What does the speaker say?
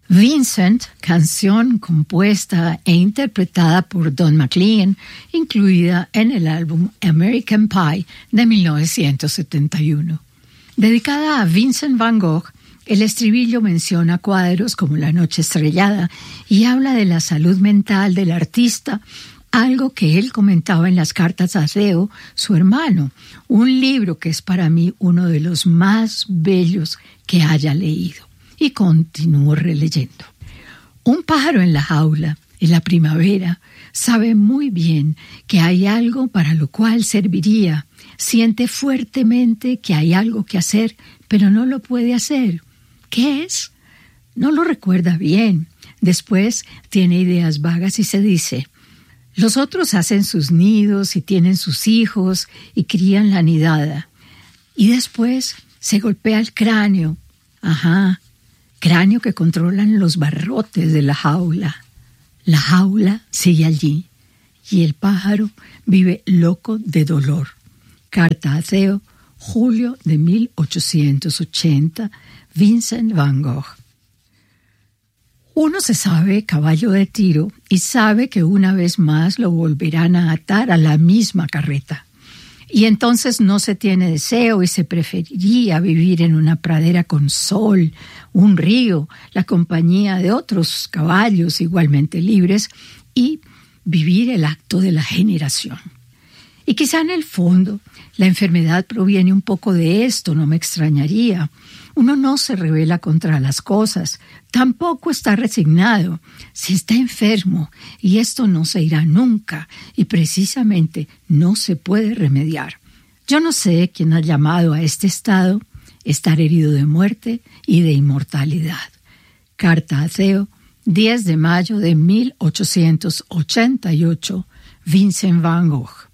Vincent, canción compuesta e interpretada por Don McLean, incluida en el álbum American Pie de 1971. Dedicada a Vincent van Gogh, el estribillo menciona cuadros como La noche estrellada y habla de la salud mental del artista, algo que él comentaba en las cartas a Theo, su hermano, un libro que es para mí uno de los más bellos que haya leído. Y continúo releyendo. Un pájaro en la jaula, en la primavera, sabe muy bien que hay algo para lo cual serviría. Siente fuertemente que hay algo que hacer, pero no lo puede hacer. ¿Qué es? No lo recuerda bien. Después tiene ideas vagas y se dice: los otros hacen sus nidos y tienen sus hijos y crían la nidada. Y después se golpea el cráneo. Ajá. Cráneo que controlan los barrotes de la jaula. La jaula sigue allí y el pájaro vive loco de dolor. Carta a Theo, julio de 1880, Vincent van Gogh. Uno se sabe caballo de tiro y sabe que una vez más lo volverán a atar a la misma carreta. Y entonces no se tiene deseo y se preferiría vivir en una pradera con sol, un río, la compañía de otros caballos igualmente libres y vivir el acto de la generación. Y quizá en el fondo la enfermedad proviene un poco de esto, no me extrañaría. Uno no se rebela contra las cosas, tampoco está resignado. Si está enfermo y esto no se irá nunca y precisamente no se puede remediar. Yo no sé quién ha llamado a este estado estar herido de muerte y de inmortalidad. Carta a Theo, 10 de mayo de 1888, Vincent van Gogh.